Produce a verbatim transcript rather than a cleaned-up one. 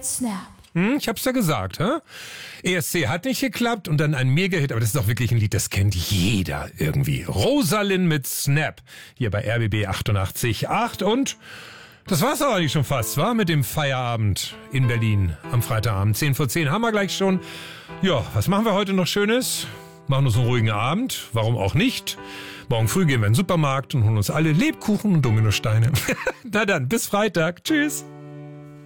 mit Snap. Hm, ich hab's ja gesagt, hä? E S C hat nicht geklappt und dann ein Mega-Hit, aber das ist doch wirklich ein Lied, das kennt jeder irgendwie. Rosalind mit Snap, hier bei R B B achtundachtzig Komma acht und das war's aber eigentlich schon fast, war mit dem Feierabend in Berlin am Freitagabend. zehn vor zehn haben wir gleich schon. Ja, was machen wir heute noch Schönes? Machen uns einen ruhigen Abend, warum auch nicht? Morgen früh gehen wir in den Supermarkt und holen uns alle Lebkuchen und Dominosteine. Na dann, bis Freitag. Tschüss.